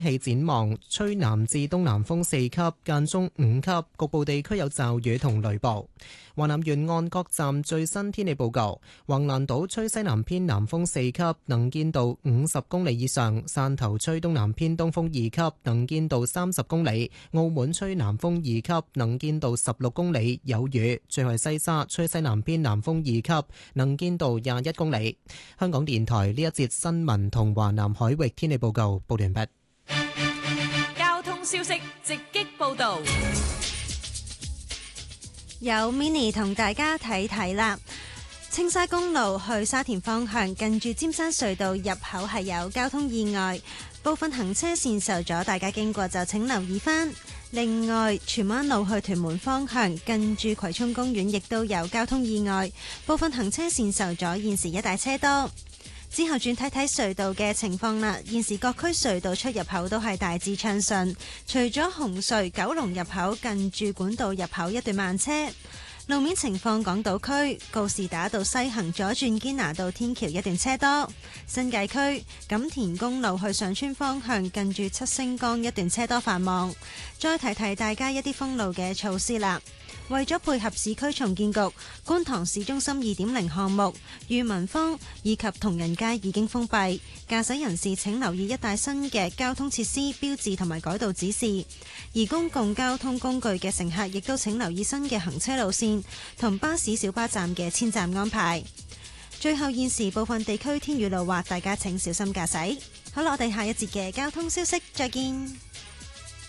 氣展望吹南至東南風4級，間中5級，局部地區有驟雨同雷暴。華南沿岸各站最新天氣報告：橫瀾島吹西南偏南風4級，能見度50公里以上；汕頭吹東南偏東風2級，能見度30公里；澳門吹南風2級，能見度16公里，有雨。最後係西沙吹西南偏南風2級，能見度21公里。香港電台呢一節新聞同華南海域天氣報告報完畢。 交通消息直擊報道， 有 Mini 同大家睇睇啦。青沙公路去沙田方向，近住尖山隧道入口係有交通意外，部分行車線受阻，大家經過就請留意返。另外，荃灣路去屯門方向，近住葵涌公園亦都有交通意外，部分行車線受阻，現時一帶車多。之後轉睇睇隧道嘅情況啦，現時各區隧道出入口都係大致暢順，除咗紅隧九龍入口近住管道入口一段慢車。路面情況，港島區告士打道西行左轉堅拿道天橋一段車多，新界區錦田公路去上村方向近住七星崗一段車多繁忙。再提提大家一啲封路嘅措施啦。為咗配合市區重建局觀塘市中心2.0項目，裕民坊以及同仁街已經封閉，駕駛人士請留意一帶新嘅交通設施標誌同埋改道指示，而公共交通工具嘅乘客亦都請留意新嘅行車路線同巴士小巴站嘅遷站安排。最後，現時部分地區天雨路滑，大家請小心駕駛。好啦，我哋下一節嘅交通消息再見。